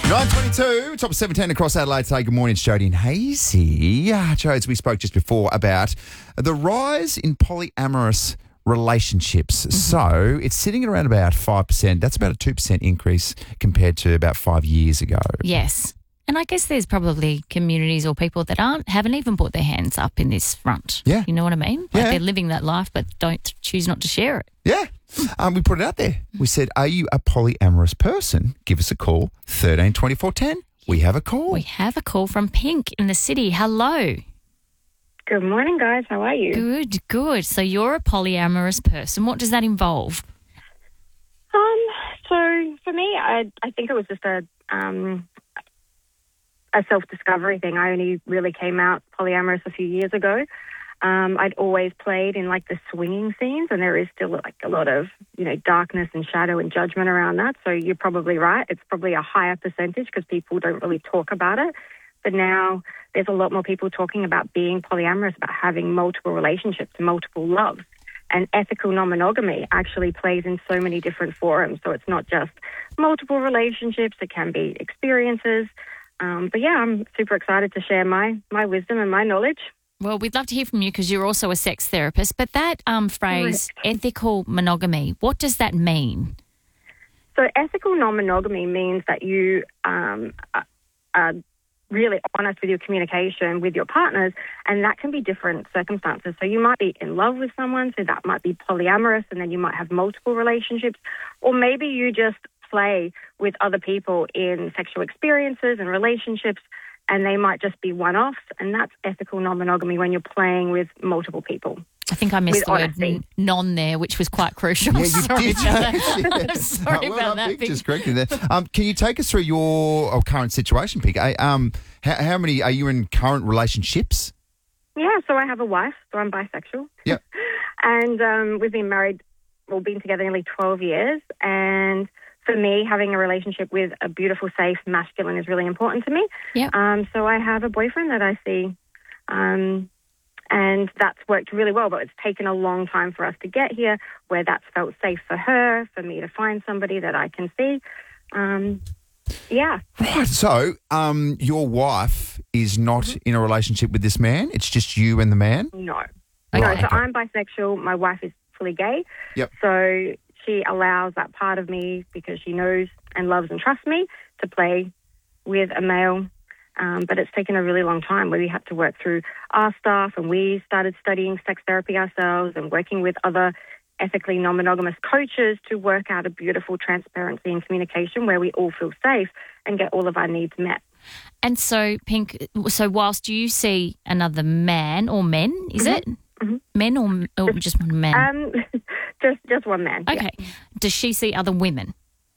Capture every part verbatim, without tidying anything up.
nine twenty-two, top seventeen across Adelaide today. Good morning, it's Jody and Hazy. Uh, Jodes, we spoke just before about the rise in polyamorous relationships. Mm-hmm. So it's sitting at around about five percent. That's about a two percent increase compared to about five years ago. Yes. And I guess there's probably communities or people that aren't haven't even put their hands up in this front. Yeah. You know what I mean? Like Yeah. they're living that life but don't choose not to share it. Yeah. Um, we put it out there. We said, are you a polyamorous person? Give us a call, thirteen twenty-four ten. We have a call. We have a call from Pink in the city. Hello. Good morning, guys. How are you? Good, good. So you're a polyamorous person. What does that involve? Um, so for me, I I think it was just a um a self-discovery thing. I only really came out polyamorous a few years ago. Um, I'd always played in like the swinging scenes, and there is still like a lot of, you know, darkness and shadow and judgment around that. So you're probably right. It's probably a higher percentage because people don't really talk about it. But now there's a lot more people talking about being polyamorous, about having multiple relationships, multiple loves. And ethical non-monogamy actually plays in so many different forums. So it's not just multiple relationships. It can be experiences. Um, but, yeah, I'm super excited to share my, my wisdom and my knowledge. Well, we'd love to hear from you because you're also a sex therapist. But that um, phrase, ethical monogamy, what does that mean? So ethical non-monogamy means that you um, are, are really honest with your communication with your partners, and that can be different circumstances. So you might be in love with someone, so that might be polyamorous, and then you might have multiple relationships. Or maybe you just play with other people in sexual experiences and relationships, and they might just be one-offs, and that's ethical non-monogamy when you're playing with multiple people. I think I missed With the word honesty. n- non there, which was quite crucial. Yeah, you Sorry did. about that. Yes. Sorry well about done, that. Pink, Pink. just correcting there. Um, can you take us through your oh, current situation, Pink? Uh, Um, how, how many are you in current relationships? Yeah, so I have a wife, so I'm bisexual. Yep. And um, we've been married, well, been together nearly twelve years. And for me, having a relationship with a beautiful, safe, masculine is really important to me. Yep. Um, so I have a boyfriend that I see, um, and that's worked really well. But it's taken a long time for us to get here, where that's felt safe for her, for me to find somebody that I can see. Um, yeah. Right. So, um, your wife is not Mm-hmm. in a relationship with this man. It's just you and the man. No. Right, No, so okay. I'm bisexual. My wife is fully gay. Yep. So she allows that part of me, because she knows and loves and trusts me, to play with a male. Um, but it's taken a really long time where we had to work through our stuff, and we started studying sex therapy ourselves and working with other ethically non-monogamous coaches to work out a beautiful transparency and communication where we all feel safe and get all of our needs met. And so, Pink, so whilst you see another man or men, is it? Mhm. Men or, or just one man? Um, just just one man. yeah. okay. Does she see other women?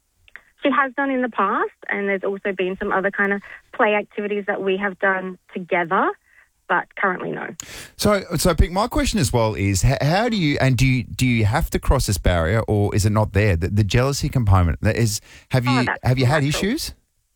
She has done in the past, and there's also been some other kind of play activities that we have done together, but currently no. So, so Pink, my question as well is, how, how do you and do you do you have to cross this barrier, or is it not there? The, the jealousy component that is. Have you Oh, that's have you had natural. issues?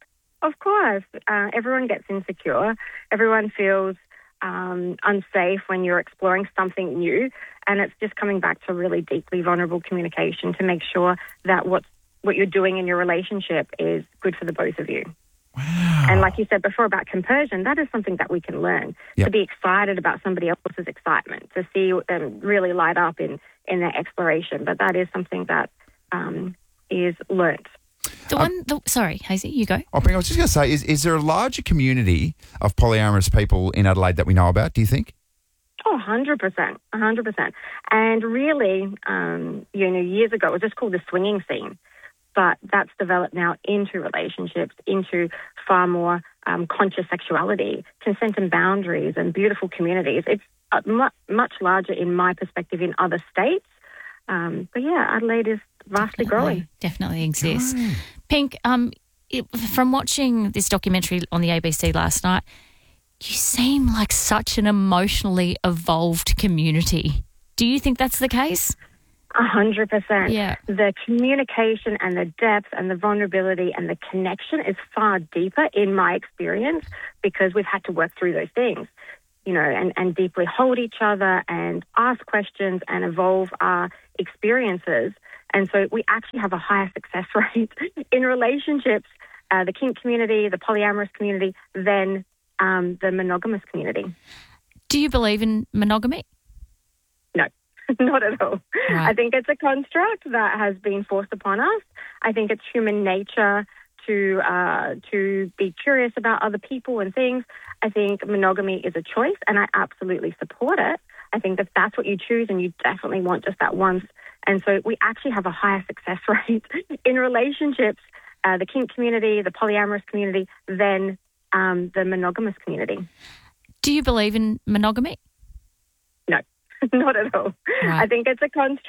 Of course, uh, everyone gets insecure. Everyone feels um, unsafe when you're exploring something new, and it's just coming back to really deeply vulnerable communication to make sure that what's what you're doing in your relationship is good for the both of you. Wow. And like you said before about compersion, that is something that we can learn, Yep. to be excited about somebody else's excitement, to see them really light up in, in their exploration. But that is something that um, is learnt. The one, the, sorry, Hazy, you go. Oh, Pink, I was just going to say, is is there a larger community of polyamorous people in Adelaide that we know about? Do you think? Oh, one hundred percent, one hundred percent. And really, um, you know, years ago, it was just called the swinging scene. But that's developed now into relationships, into far more um, conscious sexuality, consent and boundaries, and beautiful communities. It's uh, mu- much larger, in my perspective, in other states. Um, but yeah, Adelaide is vastly growing. Definitely exists. Pink, um, it, from watching this documentary on the A B C last night, you seem like such an emotionally evolved community. Do you think that's the case? A hundred percent. Yeah. The communication and the depth and the vulnerability and the connection is far deeper in my experience, because we've had to work through those things, you know, and, and deeply hold each other and ask questions and evolve our experiences. And so we actually have a higher success rate in relationships uh, the kink community, the polyamorous community, than um, the monogamous community. Do you believe in monogamy? No, not at all. Right. I think it's a construct that has been forced upon us. I think it's human nature to uh, to be curious about other people and things. I think monogamy is a choice, and I absolutely support it. I think that that's what you choose, and you definitely want just that once. And so we actually have a higher success rate in relationships, uh, the kink community, the polyamorous community, than um, the monogamous community. Do you believe in monogamy? No, not at all. Right. I think it's a construct.